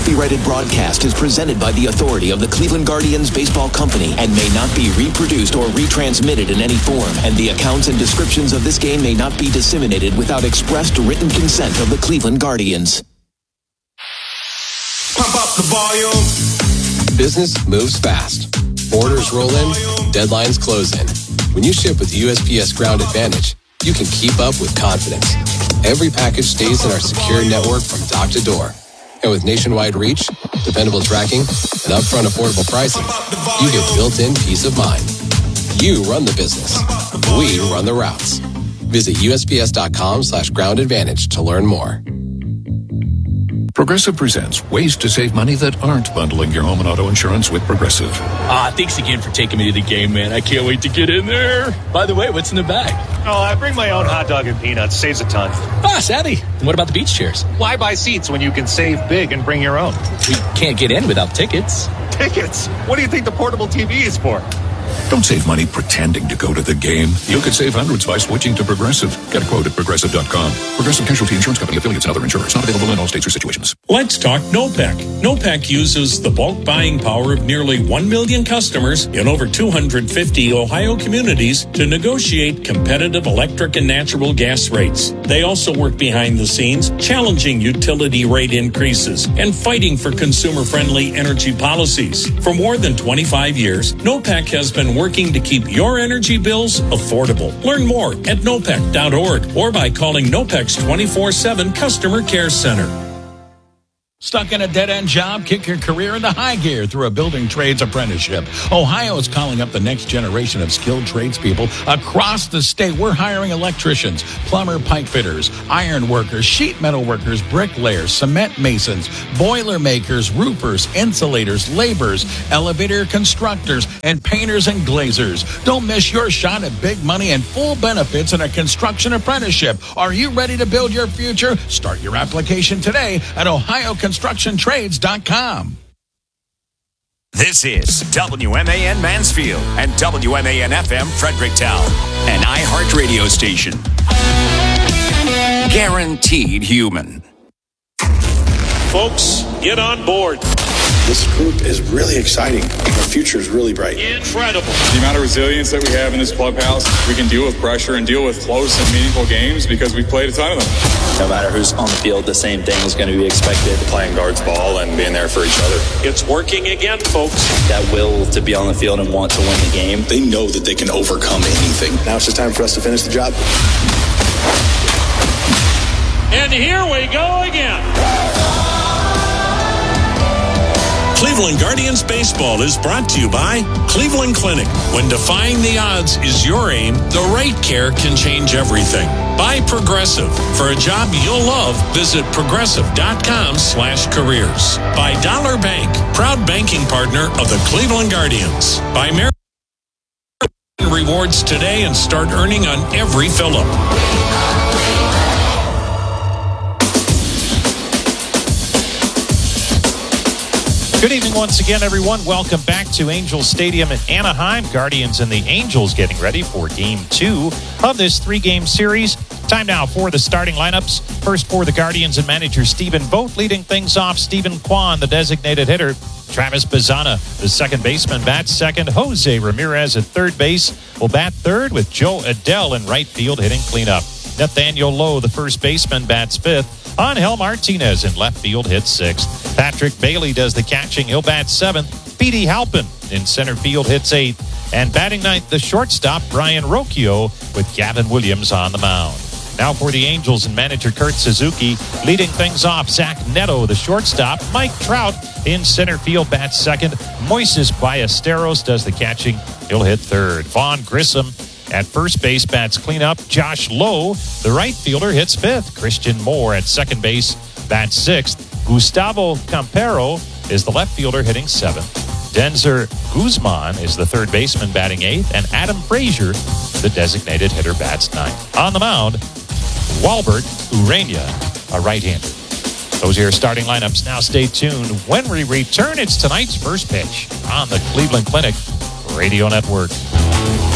copyrighted broadcast is presented by the authority of the Cleveland Guardians Baseball Company and may not be reproduced or retransmitted in any form, and the accounts and descriptions of this game may not be disseminated without expressed written consent of the Cleveland Guardians. Pump up the volume. Business moves fast. Orders roll in, deadlines close in. When you ship with USPS Ground Advantage, you can keep up with confidence. Every package stays in our secure network from dock to door. And with nationwide reach, dependable tracking, and upfront affordable pricing, you get built-in peace of mind. You run the business. We run the routes. Visit USPS.com/Ground Advantage to learn more. Progressive presents ways to save money that aren't bundling your home and auto insurance with Progressive. Thanks again for taking me to the game, man. I can't wait to get in there. By the way, what's in the bag? Oh, I bring my own hot dog and peanuts. Saves a ton. Savvy. And what about the beach chairs? Why buy seats when you can save big and bring your own? We can't get in without tickets. Tickets? What do you think the portable TV is for? Don't save money pretending to go to the game. You could save hundreds by switching to Progressive. Get a quote at Progressive.com. Progressive Casualty Insurance Company, affiliates, and other insurers. Not available in all states or situations. Let's talk NOPEC. NOPEC uses the bulk buying power of nearly 1 million customers in over 250 Ohio communities to negotiate competitive electric and natural gas rates. They also work behind the scenes, challenging utility rate increases and fighting for consumer-friendly energy policies. For more than 25 years, NOPEC has been working to keep your energy bills affordable. Learn more at nopec.org or by calling NOPEC's 24/7 Customer Care Center. Stuck in a dead-end job? Kick your career into high gear through a building trades apprenticeship. Ohio is calling up the next generation of skilled tradespeople across the state. We're hiring electricians, plumber, pipe fitters, iron workers, sheet metal workers, bricklayers, cement masons, boiler makers, roofers, insulators, laborers, elevator constructors, and painters and glazers. Don't miss your shot at big money and full benefits in a construction apprenticeship. Are you ready to build your future? Start your application today at OhioConstructionTrades.com. This is WMAN Mansfield and WMAN FM Fredericktown, an iHeart radio station. Guaranteed human. Folks, get on board. This group is really exciting. Our future is really bright. Incredible. The amount of resilience that we have in this clubhouse, we can deal with pressure and deal with close and meaningful games because we've played a ton of them. No matter who's on the field, the same thing is going to be expected. Playing guards ball and being there for each other. It's working again, folks. That will to be on the field and want to win the game. They know that they can overcome anything. Now it's just time for us to finish the job. And here we go again. Cleveland Guardians Baseball is brought to you by Cleveland Clinic. When defying the odds is your aim, the right care can change everything. By Progressive. For a job you'll love, visit progressive.com/careers. By Dollar Bank, proud banking partner of the Cleveland Guardians. By American Rewards today and start earning on every fill-up. Good evening once again, everyone. Welcome back to Angels Stadium in Anaheim. Guardians and the Angels getting ready for Game 2 of this 3-game series. Time now for the starting lineups. First for the Guardians and manager Stephen Vogt. Leading things off, Stephen Kwan, the designated hitter. Travis Bazzana, the second baseman, bats second. Jose Ramirez at third base will bat third with Joe Adell in right field hitting cleanup. Nathaniel Lowe, the first baseman, bats fifth. Angel Martinez in left field hits sixth. Patrick Bailey does the catching. He'll bat seventh. Petey Halpin in center field hits eighth. And batting ninth, the shortstop, Brian Rocchio, with Gavin Williams on the mound. Now for the Angels and manager Kurt Suzuki. Leading things off, Zach Neto, the shortstop. Mike Trout in center field bats second. Moises Ballesteros does the catching. He'll hit third. Vaughn Grissom at first base bats cleanup. Josh Lowe, the right fielder, hits fifth. Christian Moore at second base bats sixth. Gustavo Campero is the left fielder hitting seventh. Denzer Guzman is the third baseman batting eighth. And Adam Frazier, the designated hitter, bats ninth. On the mound, Walbert Urania, a right-hander. Those are your starting lineups. Now stay tuned. When we return, it's tonight's first pitch on the Cleveland Clinic Radio Network.